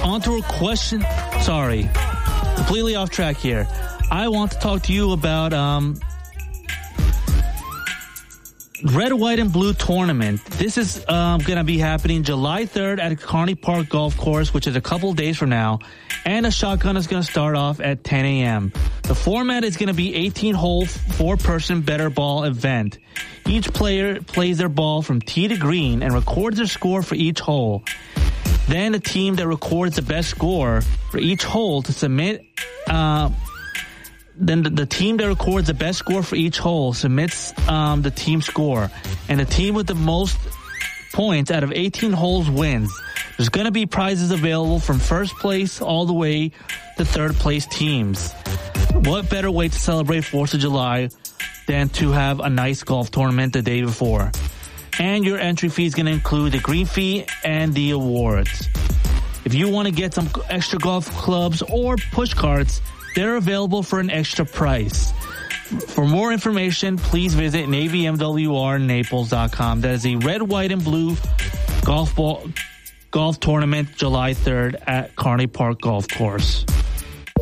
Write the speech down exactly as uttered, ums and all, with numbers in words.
on to a question. Sorry, completely off track here. I want to talk to you about um, Red, White, and Blue tournament. This is um, going to be happening July third at Kearney Park Golf Course, which is a couple days from now. And a shotgun is going to start off at ten a.m. The format is going to be eighteen-hole, four-person better ball event. Each player plays their ball from tee to green and records their score for each hole. Then the team that records the best score for each hole to submit, uh, then the, the team that records the best score for each hole submits um, the team score. And the team with the most points out of eighteen holes wins. There's going to be prizes available from first place all the way to third place teams. What better way to celebrate fourth of July than to have a nice golf tournament the day before? And your entry fee is going to include the green fee and the awards. If you want to get some extra golf clubs or push carts, they're available for an extra price. For more information, please visit Navy M W R Naples dot com. That is a red, white, and blue golf ball golf tournament July third at Kearney Park Golf Course.